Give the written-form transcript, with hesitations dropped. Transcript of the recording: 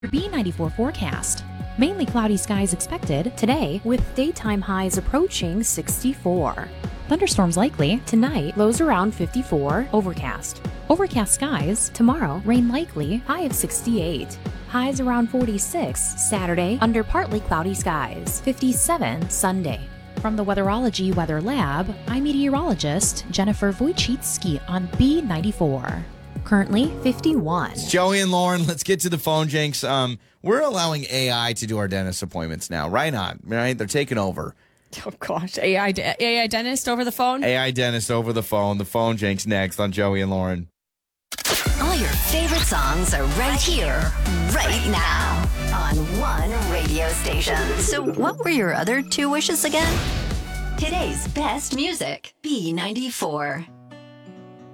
B94 forecast. Mainly cloudy skies expected today with daytime highs approaching 64. Thunderstorms likely tonight, lows around 54, overcast. Overcast skies tomorrow, rain likely, high of 68. Highs around 46 Saturday under partly cloudy skies, 57 Sunday. From the Weatherology Weather Lab, I'm meteorologist Jennifer Wojcicki on B94. Currently 51. It's Joey and Lauren, let's get to the phone, Jinx. We're allowing AI to do our dentist appointments now. Right on, right? They're taking over. Oh, gosh. AI dentist over the phone? AI dentist over the phone. The phone, Jinx, next on Joey and Lauren. All your favorite songs are right here, right now, on one radio station. So what were your other two wishes again? Today's best music, B94.